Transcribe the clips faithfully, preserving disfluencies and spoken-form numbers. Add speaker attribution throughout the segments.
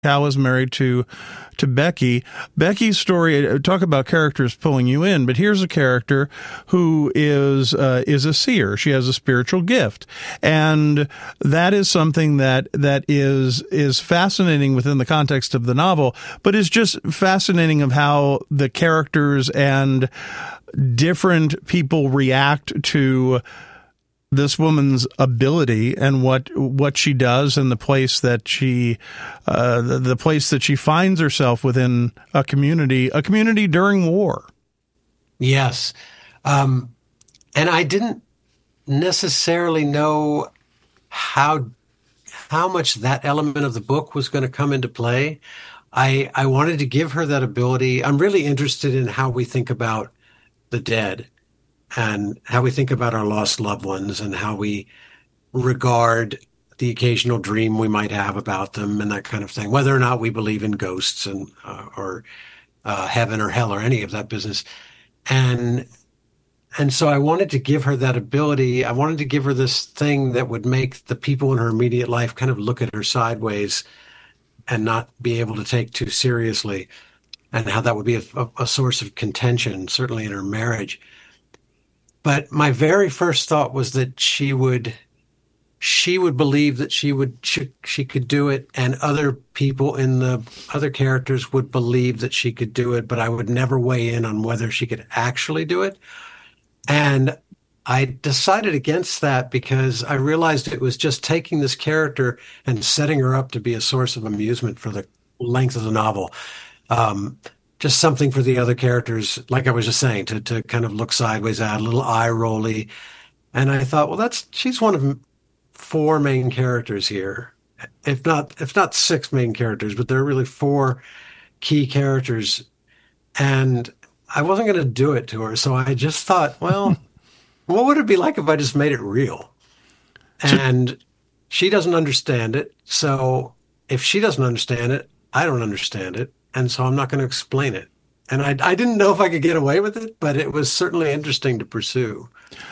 Speaker 1: Cal is married to to Becky. Becky's story, talk about characters pulling you in, but here's a character who is uh, is a seer. She has a spiritual gift, and that is something that that is is fascinating within the context of the novel, but is just fascinating of how the characters and different people react to this woman's ability and what what she does and the place that she uh, the, the place that she finds herself within a community a community during war.
Speaker 2: Yes, um, and I didn't necessarily know how how much that element of the book was going to come into play. I I wanted to give her that ability. I'm really interested in how we think about the dead, and how we think about our lost loved ones, and how we regard the occasional dream we might have about them and that kind of thing, whether or not we believe in ghosts and uh, or uh, heaven or hell or any of that business. And and so I wanted to give her that ability. I wanted to give her this thing that would make the people in her immediate life kind of look at her sideways and not be able to take too seriously, and how that would be a, a source of contention, certainly in her marriage. But my very first thought was that she would, she would believe that she would, she, she could do it, and other people in the other characters would believe that she could do it, but I would never weigh in on whether she could actually do it. And I decided against that because I realized it was just taking this character and setting her up to be a source of amusement for the length of the novel. Um, Just something for the other characters, like I was just saying, to to kind of look sideways at, a little eye rolly. And I thought, well, that's she's one of four main characters here, if not if not six main characters, but there are really four key characters. And I wasn't going to do it to her, so I just thought, well, what would it be like if I just made it real? And she doesn't understand it, so if she doesn't understand it, I don't understand it. And so I'm not going to explain it. And I, I didn't know if I could get away with it, but it was certainly interesting to pursue.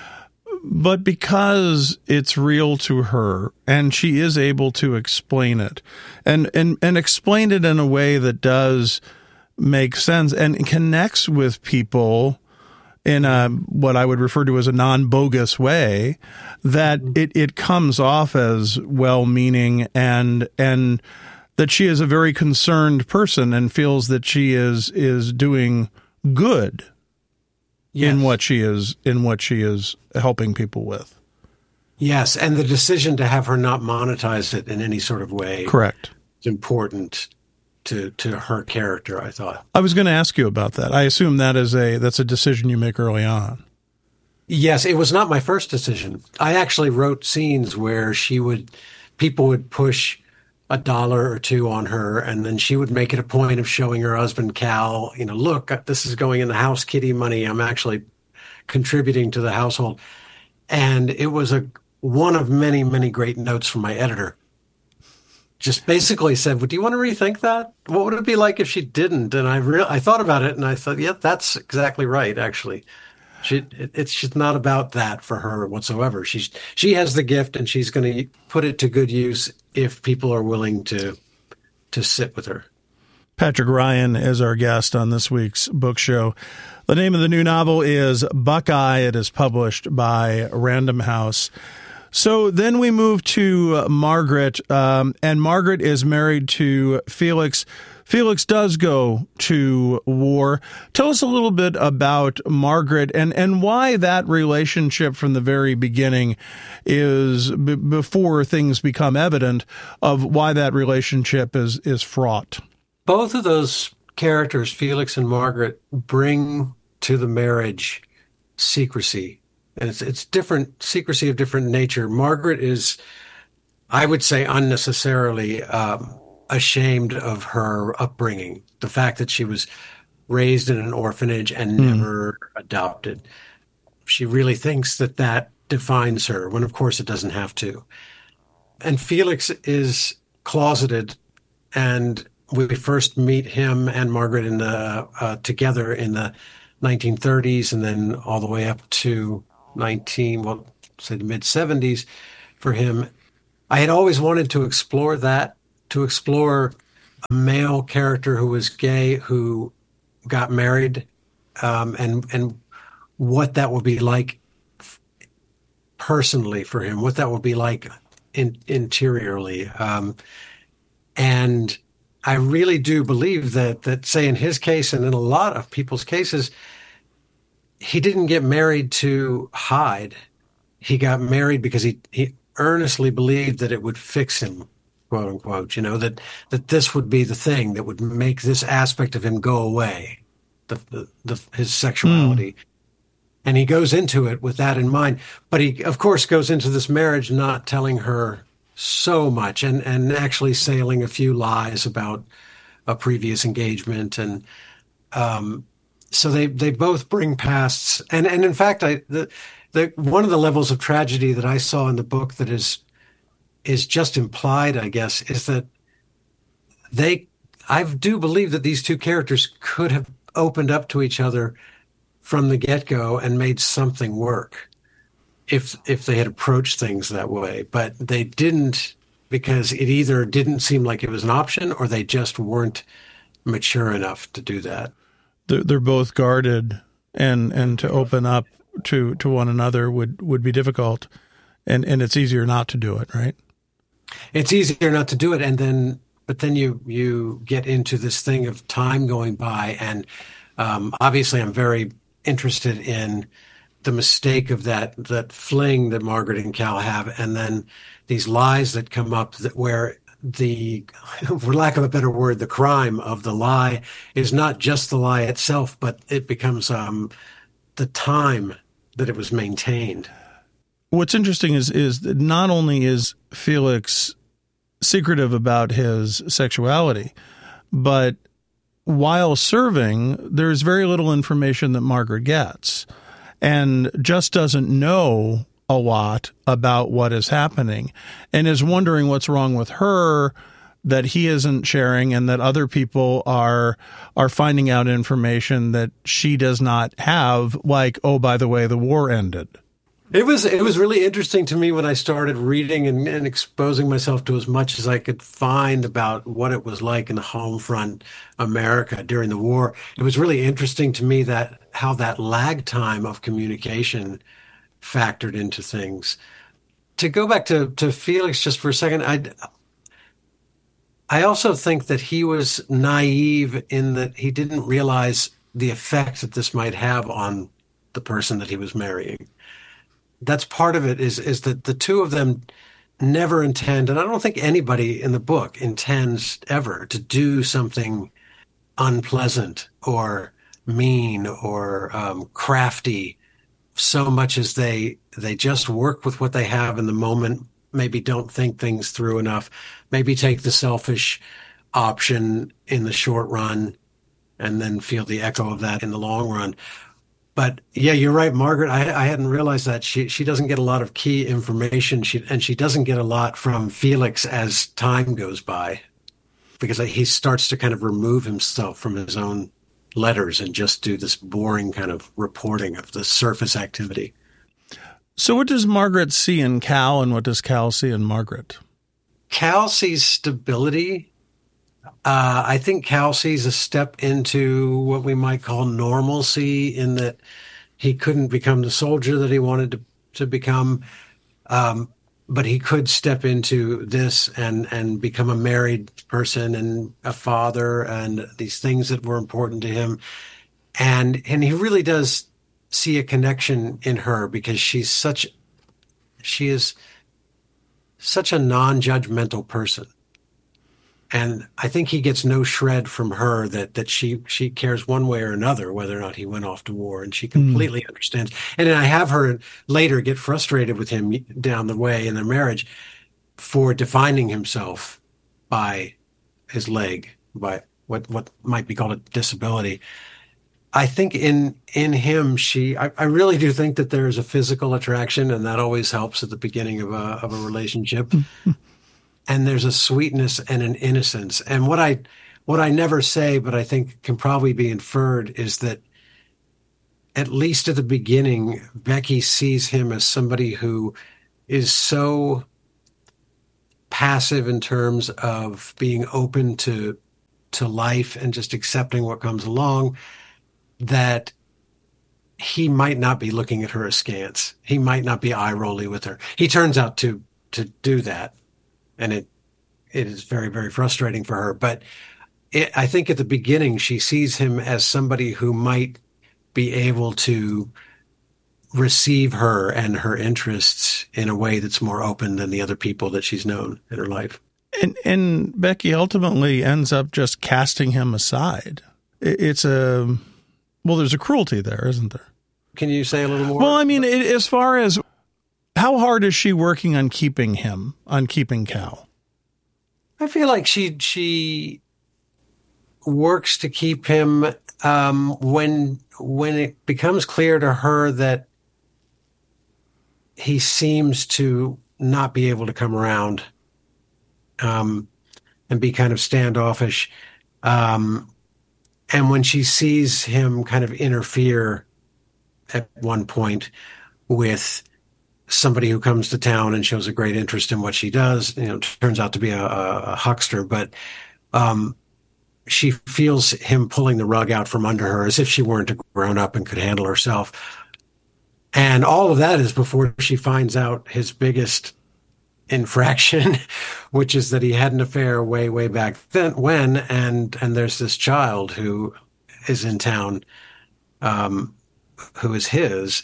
Speaker 1: But because it's real to her and she is able to explain it and, and, and explain it in a way that does make sense and connects with people in a, what I would refer to as a non-bogus way, that it, it comes off as well-meaning and, and, that she is a very concerned person and feels that she is is doing good yes. in what she is in what she is helping people with.
Speaker 2: Yes, and the decision to have her not monetize it in any sort of way,
Speaker 1: correct,
Speaker 2: is important to to her character, I thought.
Speaker 1: I was going to ask you about that. I assume that is a that's a decision you make early on.
Speaker 2: Yes, it was not my first decision. I actually wrote scenes where she would people would push a dollar or two on her, and then she would make it a point of showing her husband, Cal, you know, look, this is going in the house kitty money. I'm actually contributing to the household. And it was a one of many, many great notes from my editor. Just basically said, well, do you want to rethink that? What would it be like if she didn't? And I re- I thought about it, and I thought, yeah, that's exactly right, actually. She, it, it's just not about that for her whatsoever. She's she has the gift, and she's going to put it to good use if people are willing to to sit with her.
Speaker 1: Patrick Ryan is our guest on this week's book show. The name of the new novel is Buckeye. It is published by Random House. So then we move to Margaret, um, and Margaret is married to Felix. Felix does go to war. Tell us a little bit about Margaret and, and why that relationship from the very beginning is, b- before things become evident, of why that relationship is, is fraught.
Speaker 2: Both of those characters, Felix and Margaret, bring to the marriage secrecy. And it's, it's different, secrecy of different nature. Margaret is, I would say, unnecessarily um, ashamed of her upbringing, the fact that she was raised in an orphanage and mm. never adopted. She really thinks that that defines her, when of course it doesn't have to. And Felix is closeted, and we first meet him and Margaret in the uh, together in the nineteen thirties, and then all the way up to nineteen, well, say the mid seventies for him. I had always wanted to explore that, to explore male character who was gay who got married, um, and and what that would be like personally for him, what that would be like in, interiorly. Um, and I really do believe that, that, say, in his case and in a lot of people's cases, he didn't get married to hide. He got married because he, he earnestly believed that it would fix him, quote unquote, you know, that, that this would be the thing that would make this aspect of him go away, the, the, the his sexuality. Mm. And he goes into it with that in mind. But he, of course, goes into this marriage not telling her so much and, and actually saying a few lies about a previous engagement. And um, so they, they both bring pasts. And, and in fact, I the, the one of the levels of tragedy that I saw in the book that is is just implied, I guess, is that they I do believe that these two characters could have opened up to each other from the get-go and made something work if if they had approached things that way. But they didn't, because it either didn't seem like it was an option or they just weren't mature enough to do that.
Speaker 1: They're, they're both guarded, and, and to open up to, to one another would, would be difficult, and, and it's easier not to do it, right?
Speaker 2: It's easier not to do it, and then but then you you get into this thing of time going by, and um, obviously I'm very interested in the mistake of that that fling that Margaret and Cal have, and then these lies that come up that where the, for lack of a better word, the crime of the lie is not just the lie itself, but it becomes um, the time that it was maintained.
Speaker 1: What's interesting is is that not only is Felix secretive about his sexuality, but while serving, there's very little information that Margaret gets, and just doesn't know a lot about what is happening, and is wondering what's wrong with her that he isn't sharing, and that other people are are finding out information that she does not have, like, oh, by the way, the war ended.
Speaker 2: It was it was really interesting to me when I started reading and, and exposing myself to as much as I could find about what it was like in the home front America during the war. It was really interesting to me that how that lag time of communication factored into things. To go back to, to Felix just for a second, I I also think that he was naive in that he didn't realize the effect that this might have on the person that he was marrying. That's part of it, is is that the two of them never intend, and I don't think anybody in the book intends ever to do something unpleasant or mean or um, crafty, so much as they they just work with what they have in the moment, maybe don't think things through enough, maybe take the selfish option in the short run and then feel the echo of that in the long run. But yeah, you're right, Margaret. I, I hadn't realized that she she doesn't get a lot of key information. She and she doesn't get a lot from Felix as time goes by, because he starts to kind of remove himself from his own letters and just do this boring kind of reporting of the surface activity.
Speaker 1: So, what does Margaret see in Cal, and what does Cal see in Margaret?
Speaker 2: Cal sees stability. Uh, I think Cal sees a step into what we might call normalcy, in that he couldn't become the soldier that he wanted to, to become, um, but he could step into this and, and become a married person and a father and these things that were important to him. And and he really does see a connection in her, because she's such she is such a non-judgmental person. And I think he gets no shred from her that that she she cares one way or another whether or not he went off to war, and she completely mm. understands. And then I have her later get frustrated with him down the way in their marriage for defining himself by his leg, by what what might be called a disability. I think in in him, she I, I really do think that there is a physical attraction, and that always helps at the beginning of a of a relationship. And there's a sweetness and an innocence. And what I what I never say, but I think can probably be inferred, is that at least at the beginning, Becky sees him as somebody who is so passive in terms of being open to to life and just accepting what comes along, that he might not be looking at her askance. He might not be eye-rolly with her. He turns out to to do that, and it it is very, very frustrating for her. But it, I think at the beginning, she sees him as somebody who might be able to receive her and her interests in a way that's more open than the other people that she's known in her life.
Speaker 1: And, and Becky ultimately ends up just casting him aside. It, it's a, well, there's a cruelty there, isn't there?
Speaker 2: Can you say a little more?
Speaker 1: Well, I mean, it, as far as how hard is she working on keeping him, on keeping Cal?
Speaker 2: I feel like she she works to keep him um, when when it becomes clear to her that he seems to not be able to come around um, and be kind of standoffish. Um, and when she sees him kind of interfere at one point with somebody who comes to town and shows a great interest in what she does, you know, turns out to be a, a huckster, but um, she feels him pulling the rug out from under her as if she weren't a grown up and could handle herself. And all of that is before she finds out his biggest infraction, which is that he had an affair way, way back then when, and, and there's this child who is in town, um, who is his.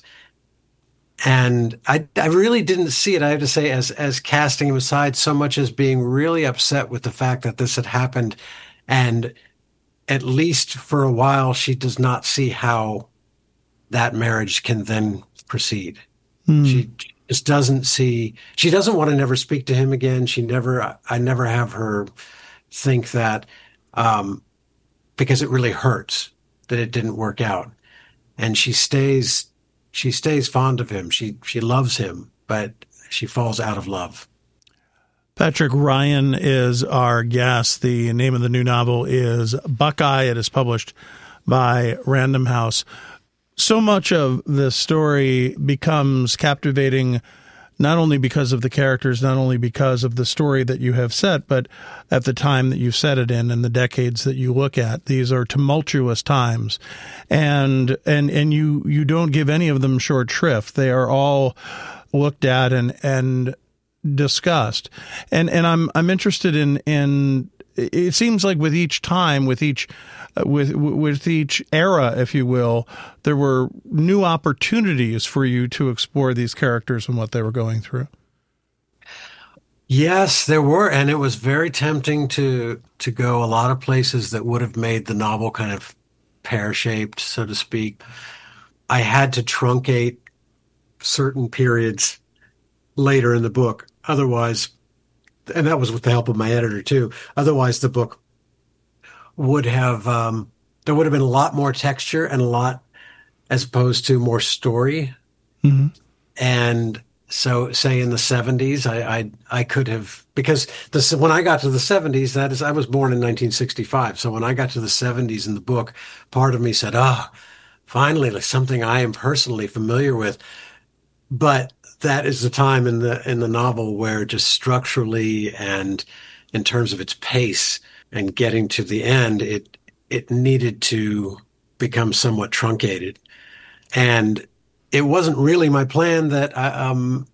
Speaker 2: And I, I really didn't see it, I have to say, as, as casting him aside so much as being really upset with the fact that this had happened. And at least for a while, she does not see how that marriage can then proceed. Mm. She just doesn't see, she doesn't want to never speak to him again. She never, I never have her think that, um, because it really hurts that it didn't work out. And she stays, she stays fond of him. She, she loves him, but she falls out of love.
Speaker 1: Patrick Ryan is our guest. The name of the new novel is Buckeye. It is published by Random House. So much of the story becomes captivating, not only because of the characters, not only because of the story that you have set, but at the time that you set it in and the decades that you look at. These are tumultuous times, and and and you you don't give any of them short shrift. They are all looked at and and discussed. And and I'm I'm interested in in. It seems like with each time, with each with with each era, if you will, there were new opportunities for you to explore these characters and what they were going through.
Speaker 2: Yes, there were, and it was very tempting to to go a lot of places that would have made the novel kind of pear-shaped, so to speak. I had to truncate certain periods later in the book, otherwise. And that was with the help of my editor too. Otherwise, the book would have, um, there would have been a lot more texture and a lot, as opposed to more story. Mm-hmm. And so, say in the seventies, I, I, I could have, because this, when I got to the seventies, that is, I was born in nineteen sixty-five. So when I got to the seventies in the book, part of me said, ah, oh, finally, like something I am personally familiar with. But that is the time in the in the novel where just structurally and in terms of its pace and getting to the end, it it needed to become somewhat truncated. And it wasn't really my plan that I, um,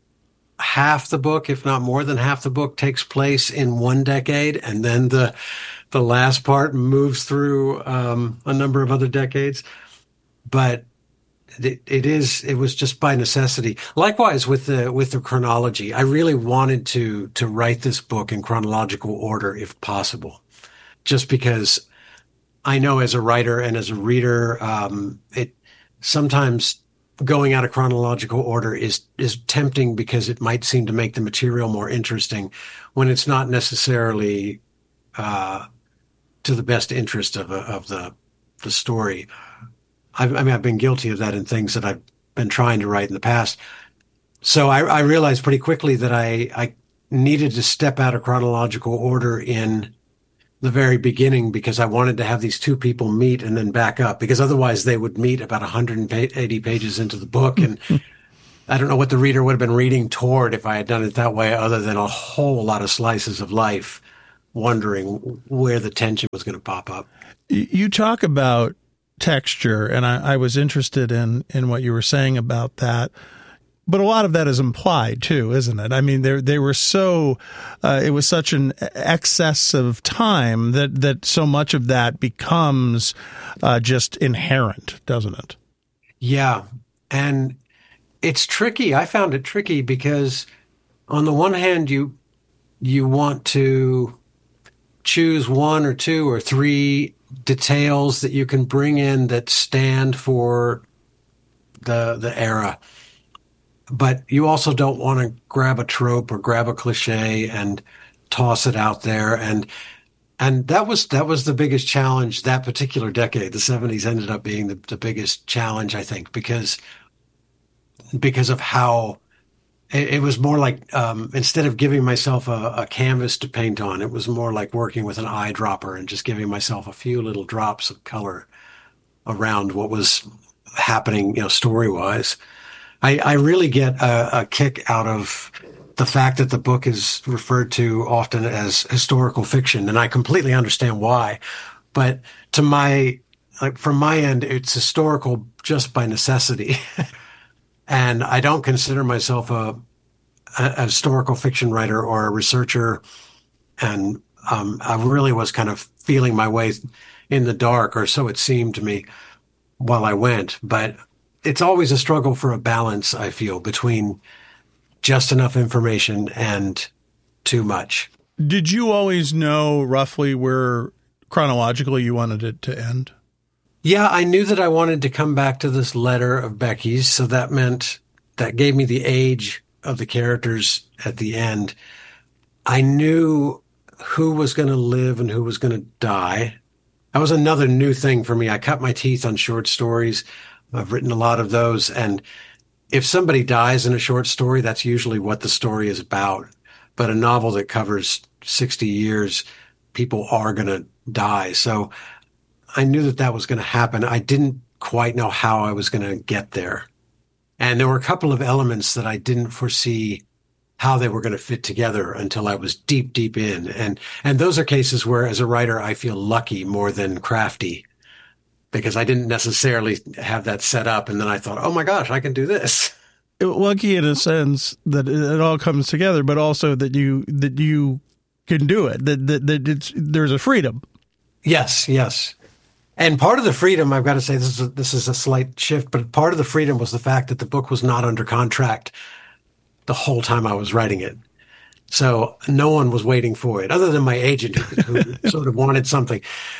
Speaker 2: half the book, if not more than half the book, takes place in one decade, and then the the last part moves through um, a number of other decades. But It, it is. It was just by necessity. Likewise with the with the chronology, I really wanted to to write this book in chronological order, if possible, just because I know as a writer and as a reader, um, it sometimes going out of chronological order is is tempting because it might seem to make the material more interesting when it's not necessarily uh, to the best interest of a, of the the story. I mean, I've been guilty of that in things that I've been trying to write in the past. So I, I realized pretty quickly that I, I needed to step out of chronological order in the very beginning because I wanted to have these two people meet and then back up, because otherwise they would meet about one hundred eighty pages into the book. And I don't know what the reader would have been reading toward if I had done it that way, other than a whole lot of slices of life wondering where the tension was going to pop up.
Speaker 1: You talk about texture, and I, I was interested in, in what you were saying about that. But a lot of that is implied too, isn't it? I mean, they they were so uh, it was such an excess of time that that so much of that becomes uh, just inherent, doesn't it?
Speaker 2: Yeah, and it's tricky. I found it tricky because on the one hand, you you want to choose one or two or three details that you can bring in that stand for the the era. But you also don't want to grab a trope or grab a cliche and toss it out there. And and that was that was the biggest challenge that particular decade. The seventies ended up being the, the biggest challenge, I think, because because of how it, it was more like um, instead of giving myself a, a canvas to paint on, it was more like working with an eyedropper and just giving myself a few little drops of color around what was happening, you know, story-wise. I, I really get a, a kick out of the fact that the book is referred to often as historical fiction, and I completely understand why. But to my, like from my end, it's historical just by necessity. And I don't consider myself a, a, a historical fiction writer or a researcher. And um, I really was kind of feeling my way in the dark, or so it seemed to me while I went. But it's always a struggle for a balance, I feel, between just enough information and too much.
Speaker 1: Did you always know roughly where chronologically you wanted it to end?
Speaker 2: Yeah, I knew that I wanted to come back to this letter of Becky's, so that meant that gave me the age of the characters at the end. I knew who was going to live and who was going to die. That was another new thing for me. I cut my teeth on short stories. I've written a lot of those. And if somebody dies in a short story, that's usually what the story is about. But a novel that covers sixty years, people are going to die. So I knew that that was going to happen. I didn't quite know how I was going to get there. And there were a couple of elements that I didn't foresee how they were going to fit together until I was deep, deep in. And, and those are cases where, as a writer, I feel lucky more than crafty, because I didn't necessarily have that set up. And then I thought, oh my gosh, I can do this.
Speaker 1: Lucky in a sense that it all comes together, but also that you that you can do it, that, that, that it's, there's a freedom.
Speaker 2: Yes, yes. And part of the freedom, I've got to say, this is a, this is a slight shift, but part of the freedom was the fact that the book was not under contract the whole time I was writing it. So no one was waiting for it, other than my agent who, who sort of wanted something.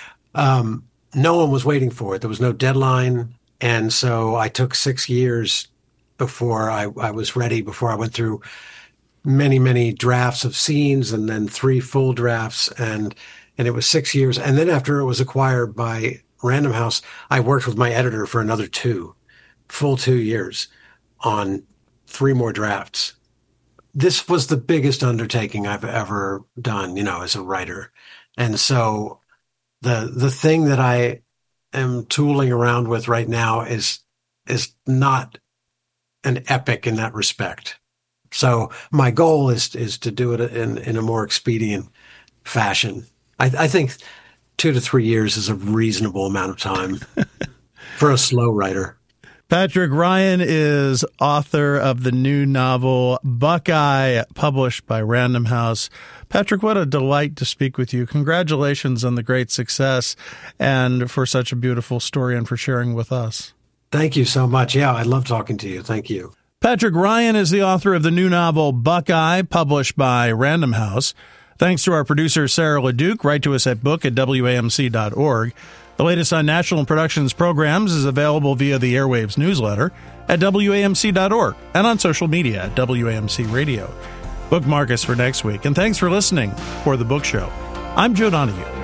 Speaker 2: Um, no one was waiting for it. There was no deadline. And so I took six years before I, I was ready, before I went through many, many drafts of scenes and then three full drafts. And And it was six years. And then after it was acquired by Random House, I worked with my editor for another two, full two years on three more drafts. This was the biggest undertaking I've ever done, you know, as a writer. And so the the thing that I am tooling around with right now is is not an epic in that respect. So my goal is is to do it in, in a more expedient fashion. I, I think two to three years is a reasonable amount of time for a slow writer.
Speaker 1: Patrick Ryan is author of the new novel Buckeye, published by Random House. Patrick, what a delight to speak with you. Congratulations on the great success and for such a beautiful story and for sharing with us.
Speaker 2: Thank you so much. Yeah, I love talking to you. Thank you.
Speaker 1: Patrick Ryan is the author of the new novel Buckeye, published by Random House. Thanks to our producer, Sarah LeDuc. Write to us at book at W A M C dot org. The latest on National Productions programs is available via the Airwaves newsletter at W A M C dot org and on social media at W A M C Radio. Bookmark us for next week, and thanks for listening for The Book Show. I'm Joe Donahue.